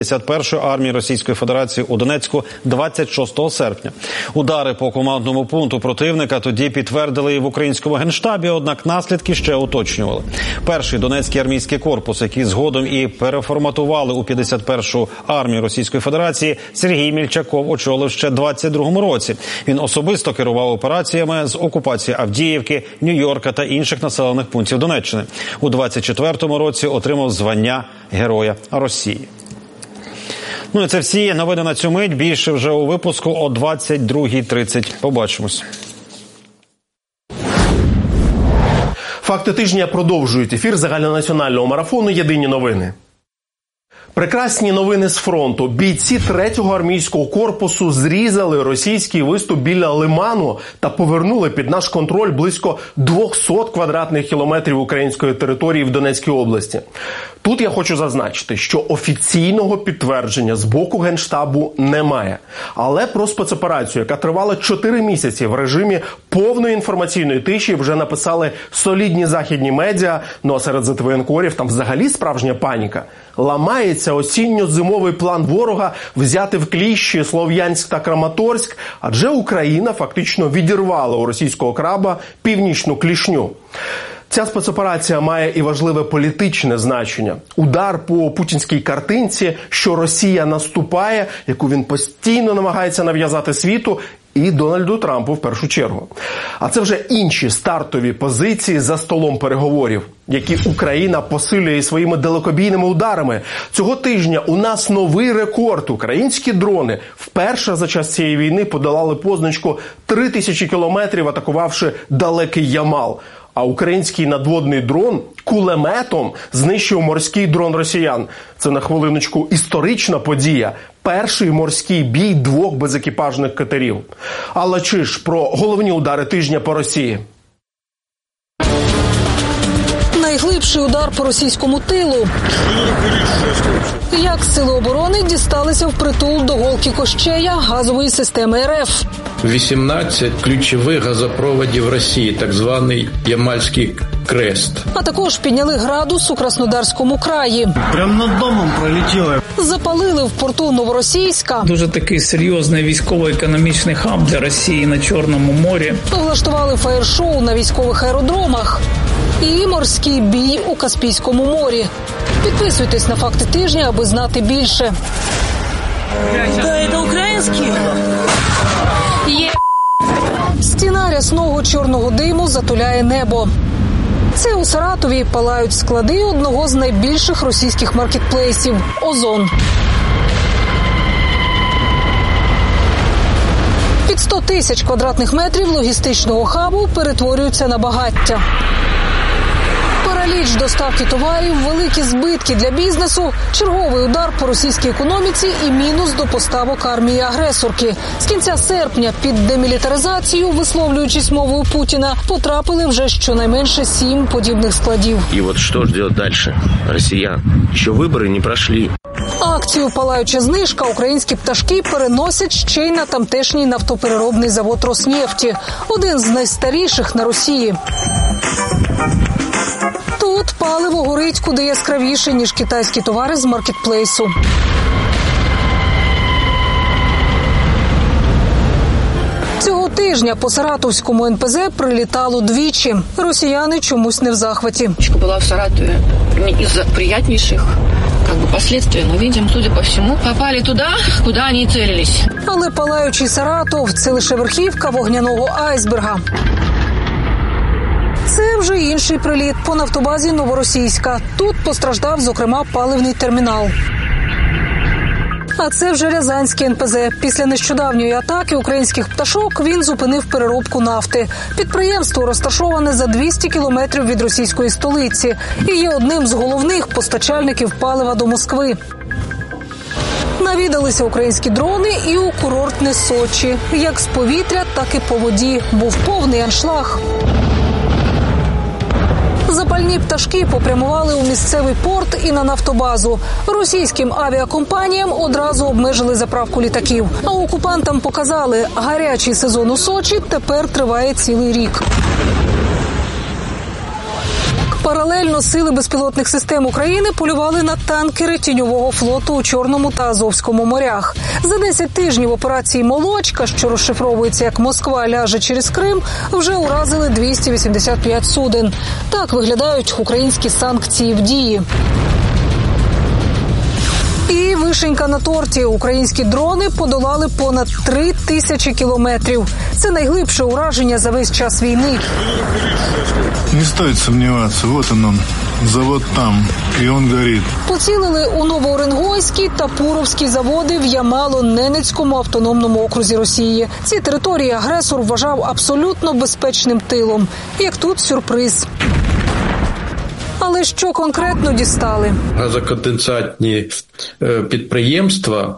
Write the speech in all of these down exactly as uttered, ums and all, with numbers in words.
п'ятдесят першої армії Російської Федерації у Донецьку двадцять шостого серпня. Удари по командному пункту противника тоді підтвердили і в українському генштабі, однак наслідки ще уточнювали. Перший Донецький армійський корпус, який згодом і переформатували у п'ятдесят першу армію Російської Федерації, Сергій Мільчаков очолив ще двадцять другому році. Він особисто керував операціями з окупації Авдіївки, Нью-Йорка та інших населених пунктів Донеччини. У двадцять четвертому році отримав звання Героя Росії. Ну і це всі новини на цю мить. Більше вже у випуску о двадцять другій тридцять. Побачимось. Факти тижня продовжують ефір загальнонаціонального марафону «Єдині новини». Прекрасні новини з фронту. Бійці третього армійського корпусу зрізали російський виступ біля Лиману та повернули під наш контроль близько двісті квадратних кілометрів української території в Донецькій області. Тут я хочу зазначити, що офіційного підтвердження з боку Генштабу немає. Але про спецоперацію, яка тривала чотири місяці в режимі повної інформаційної тиші, вже написали солідні західні медіа, ну а серед зетвоєнкорів там взагалі справжня паніка. Ламається осінньо-зимовий план ворога взяти в кліщі Слов'янськ та Краматорськ, адже Україна фактично відірвала у російського краба північну клішню. Ця спецоперація має і важливе політичне значення. Удар по путінській картинці, що Росія наступає, яку він постійно намагається нав'язати світу, і Дональду Трампу в першу чергу. А це вже інші стартові позиції за столом переговорів, які Україна посилює своїми далекобійними ударами. Цього тижня у нас новий рекорд. Українські дрони вперше за час цієї війни подолали позначку три тисячі кілометрів, атакувавши далекий Ямал. А український надводний дрон кулеметом знищив морський дрон росіян. Це, на хвилиночку, історична подія. Перший морський бій двох безекіпажних катерів. Але чи ж про головні удари тижня по Росії? Найглибший удар по російському тилу. Як сили оборони дісталися впритул до голки Кощея газової системи РФ. вісімнадцять ключових газопроводів Росії, так званий Ямальський крест. А також підняли градус у Краснодарському краї. Прямо над домом пролетіло. Запалили в порту Новоросійська. Дуже такий серйозний військово-економічний хаб для Росії на Чорному морі. Влаштували фаєр-шоу на військових аеродромах. І морський бій у Каспійському морі. Підписуйтесь на «Факти тижня», аби знати більше. Да, це український. Є. Стіна рясного чорного диму затуляє небо. Це у Саратові палають склади одного з найбільших російських маркетплейсів – «Озон». Під сто тисяч квадратних метрів логістичного хабу перетворюються на багаття. Параліч доставки товарів, великі збитки для бізнесу, черговий удар по російській економіці і мінус до поставок армії-агресорки. З кінця серпня під демілітаризацію, висловлюючись мовою Путіна, потрапили вже щонайменше сім подібних складів. І от що ж робити далі? Росіян. Ще вибори не пройшли. Акцію «Палаюча знижка» українські пташки переносять ще й на тамтешній нафтопереробний завод «Роснефті», один з найстаріших на Росії. Тут паливо горить куди яскравіше, ніж китайські товари з маркетплейсу. Цього тижня по Саратовському ен пе зет прилітало двічі. Росіяни чомусь не в захваті. Була в Саратові не із приємніших как бы последствия, но видим, судя по всему, попали туди, куди вони цілились. Але палаючий Саратов – це лише верхівка вогняного айсберга. Це вже інший приліт по нафтобазі Новоросійська. Тут постраждав, зокрема, паливний термінал. А це вже Рязанський ен пе зет. Після нещодавньої атаки українських пташок він зупинив переробку нафти. Підприємство розташоване за двісті кілометрів від російської столиці і є одним з головних постачальників палива до Москви. Навідалися українські дрони і у курортне Сочі. Як з повітря, так і по воді. Був повний аншлаг. Запальні пташки попрямували у місцевий порт і на нафтобазу. Російським авіакомпаніям одразу обмежили заправку літаків. А окупантам показали, гарячий сезон у Сочі тепер триває цілий рік. Паралельно сили безпілотних систем України полювали на танкери тіньового флоту у Чорному та Азовському морях. За десять тижнів операції «Молочка», що розшифровується як «Москва ляже через Крим», вже уразили двісті вісімдесят п'ять суден. Так виглядають українські санкції в дії. І вишенька на торті. Українські дрони подолали понад три тисячі кілометрів. Це найглибше ураження за весь час війни. Не стоїть сумніватися. Вот он, он, завод там, і він горить. Поцілили у Новоуренгойський та Пуровський заводи в Ямало-Ненецькому автономному окрузі Росії. Ці території агресор вважав абсолютно безпечним тилом. Як тут сюрприз. Але що конкретно дістали? Газоконденсатні підприємства,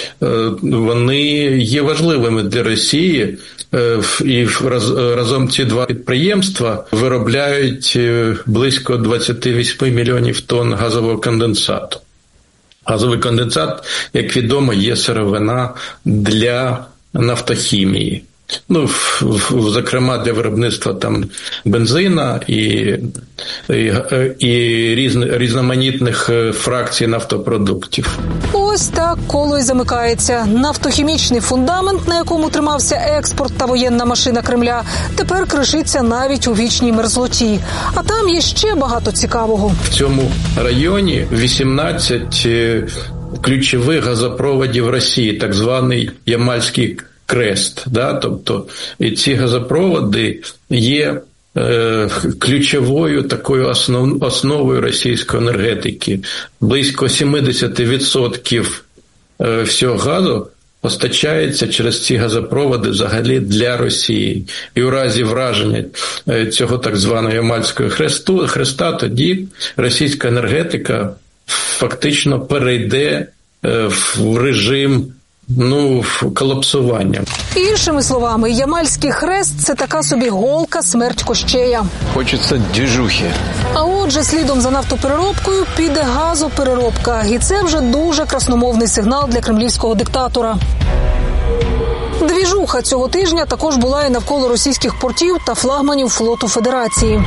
вони є важливими для Росії, і разом ці два підприємства виробляють близько двадцять вісім мільйонів тонн газового конденсату. Газовий конденсат, як відомо, є сировина для нафтохімії. Ну, зокрема, для виробництва там бензина і, і, і різно, різноманітних фракцій нафтопродуктів. Ось так коло й замикається. Нафтохімічний фундамент, на якому тримався експорт та воєнна машина Кремля, тепер кришиться навіть у вічній мерзлоті. А там є ще багато цікавого. В цьому районі вісімнадцять ключових газопроводів Росії, так званий Ямальський Крест, да, тобто і ці газопроводи є е, ключовою такою основ, основою російської енергетики. Близько сімдесят відсотків е, всього газу постачається через ці газопроводи взагалі для Росії. І у разі враження е, цього так званого Ямальського хресту, хреста, тоді російська енергетика фактично перейде е, в режим Ну, колапсування. Іншими словами, Ямальський хрест – це така собі голка смерть Кощея. Хочеться діжухи. А отже, слідом за нафтопереробкою піде газопереробка. І це вже дуже красномовний сигнал для кремлівського диктатора. Двіжуха цього тижня також була і навколо російських портів та флагманів флоту Федерації.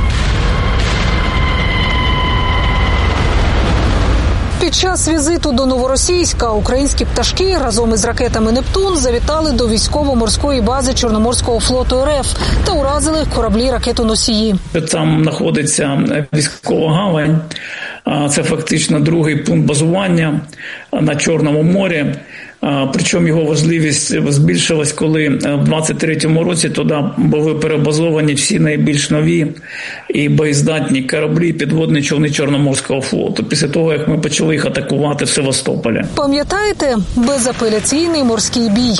Під час візиту до Новоросійська українські пташки разом із ракетами «Нептун» завітали до військово-морської бази Чорноморського флоту РФ та уразили кораблі-ракетоносії. Там знаходиться військова гавань. Це фактично другий пункт базування на Чорному морі. Причому його важливість збільшилась, коли в двадцять третьому році туди були перебазовані всі найбільш нові і боєздатні кораблі, підводні човни Чорноморського флоту, після того, як ми почали їх атакувати в Севастополі. Пам'ятаєте? Безапеляційний морський бій.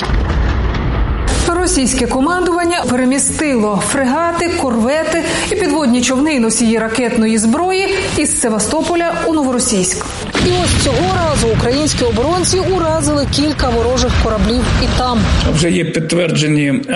Російське командування перемістило фрегати, корвети і підводні човни носії ракетної зброї із Севастополя у Новоросійськ. І ось цього разу українські оборонці уразили кілька ворожих кораблів і там. Вже є підтверджені а,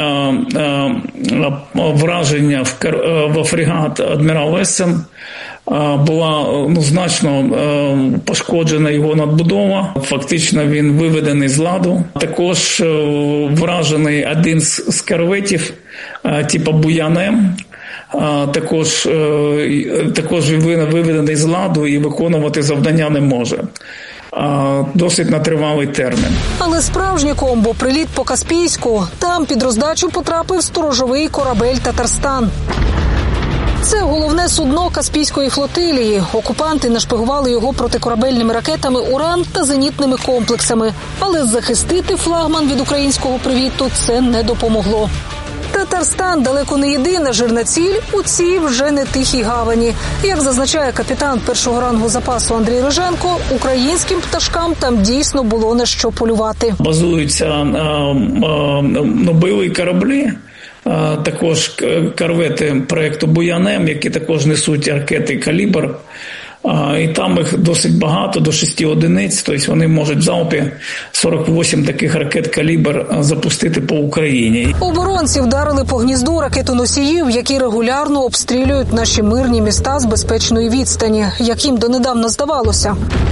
а, враження в, в фрегат «Адмірал Ессен». Була ну, значно е, пошкоджена його надбудова. Фактично він виведений з ладу. Також е, вражений один з, з корветів е, типу «Буян-М». Е, також, е, також виведений з ладу і виконувати завдання не може. Е, досить на тривалий термін. Але справжнє комбо – приліт по Каспійську. Там під роздачу потрапив сторожовий корабель «Татарстан». Це головне судно Каспійської флотилії. Окупанти нашпигували його протикорабельними ракетами «Уран» та зенітними комплексами. Але захистити флагман від українського привіту це не допомогло. Татарстан далеко не єдина жирна ціль у цій вже не тихій гавані. Як зазначає капітан першого рангу запасу Андрій Риженко, українським пташкам там дійсно було на що полювати. Базуються а, а, нобилі кораблі. Також корвети проєкту «Буян-М», які також несуть ракети «Калібр». І там їх досить багато, до шести одиниць, тобто вони можуть в залпі сорок вісім таких ракет «Калібр» запустити по Україні. Оборонці вдарили по гнізду ракетоносіїв, які регулярно обстрілюють наші мирні міста з безпечної відстані, як їм донедавна здавалося.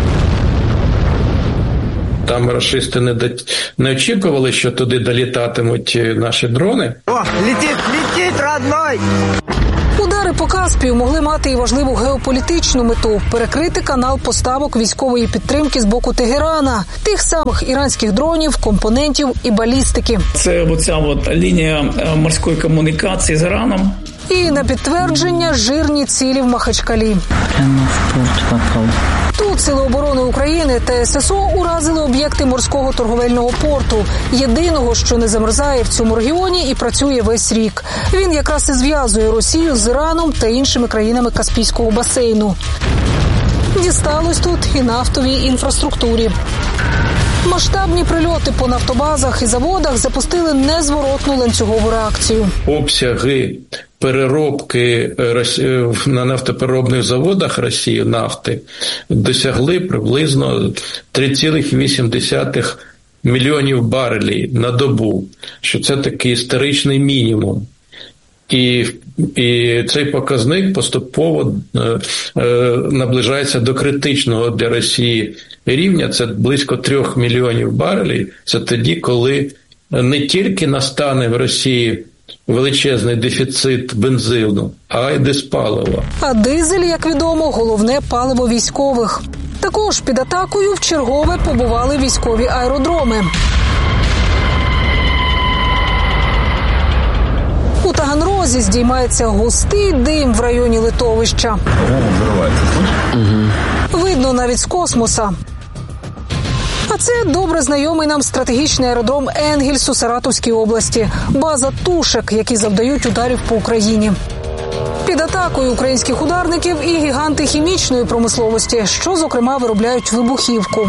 Там рашисти не, до... не очікували, що туди долітатимуть наші дрони. О, летить, летить, родной! Удари по Каспію могли мати і важливу геополітичну мету – перекрити канал поставок військової підтримки з боку Тегерана, тих самих іранських дронів, компонентів і балістики. Це оця от лінія морської комунікації з Іраном. І на підтвердження жирні цілі в Махачкалі. Прямо в порт попав. Тут Сили оборони України та ес ес о уразили об'єкти морського торговельного порту, єдиного, що не замерзає в цьому регіоні і працює весь рік. Він якраз і зв'язує Росію з Іраном та іншими країнами Каспійського басейну. Дісталось тут і нафтовій інфраструктурі. Масштабні прильоти по нафтобазах і заводах запустили незворотну ланцюгову реакцію. Обсяги переробки на нафтопереробних заводах Росії нафти досягли приблизно три цілих вісім десятих мільйонів барелів на добу, що це такий історичний мінімум. І, і цей показник поступово е, е, наближається до критичного для Росії рівня. Це близько трьох мільйонів барелів. Це тоді, коли не тільки настане в Росії величезний дефіцит бензину, а й диспалива. А дизель, як відомо, головне паливо військових. Також під атакою вчергове побували військові аеродроми. У Таганрозі здіймається густий дим в районі литовища. Видно навіть з космоса. А це добре знайомий нам стратегічний аеродром Енгельс у Саратовській області. База тушек, які завдають ударів по Україні. Під атакою українських ударників і гіганти хімічної промисловості, що, зокрема, виробляють вибухівку.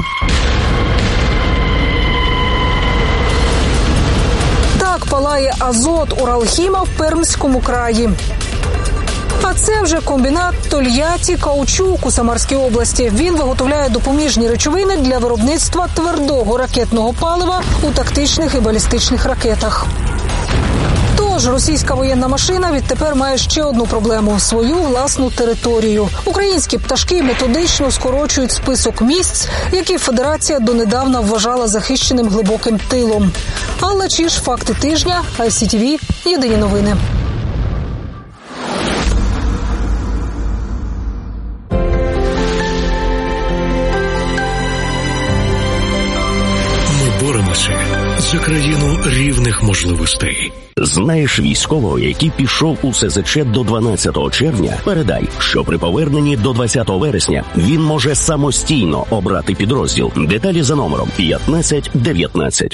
Так палає азот Уралхіма в Пермському краї. А це вже комбінат Тольятті Каучук у Самарській області. Він виготовляє допоміжні речовини для виробництва твердого ракетного палива у тактичних і балістичних ракетах. Тож російська воєнна машина відтепер має ще одну проблему – свою власну територію. Українські пташки методично скорочують список місць, які Федерація донедавна вважала захищеним глибоким тилом. Алла Чіш, факти тижня, ай сі ті ві, єдині новини. Боремося за країну рівних можливостей. Знаєш військового, який пішов у ес зет че до дванадцятого червня? Передай, що при поверненні до двадцятого вересня він може самостійно обрати підрозділ. Деталі за номером п'ятнадцять дев'ятнадцять.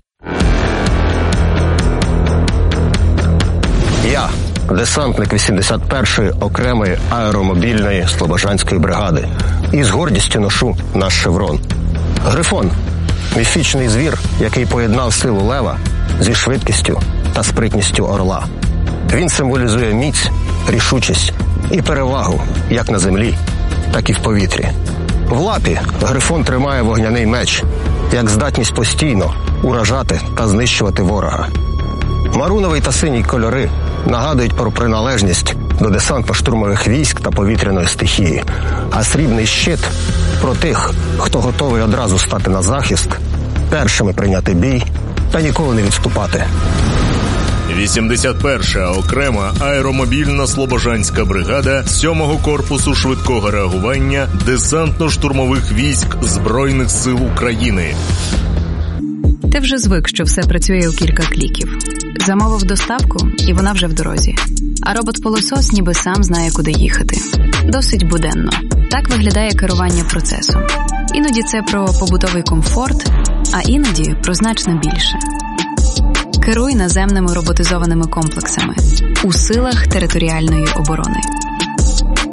Я, десантник вісімдесят першої окремої аеромобільної Слобожанської бригади. І з гордістю ношу наш шеврон. Грифон. Міфічний звір, який поєднав силу лева зі швидкістю та спритністю орла. Він символізує міць, рішучість і перевагу як на землі, так і в повітрі. В лапі Грифон тримає вогняний меч, як здатність постійно уражати та знищувати ворога. Маруновий та синій кольори нагадують про приналежність до десантно-штурмових військ та повітряної стихії, а срібний щит – про тих, хто готовий одразу стати на захист, першими прийняти бій та ніколи не відступати. вісімдесят перша окрема аеромобільна Слобожанська бригада сьомого корпусу швидкого реагування десантно-штурмових військ Збройних сил України. Ти вже звик, що все працює у кілька кліків. Замовив доставку, і вона вже в дорозі. А робот-пилосос ніби сам знає, куди їхати. Досить буденно. Так виглядає керування процесом. Іноді це про побутовий комфорт, а іноді про значно більше. Керуй наземними роботизованими комплексами у силах територіальної оборони.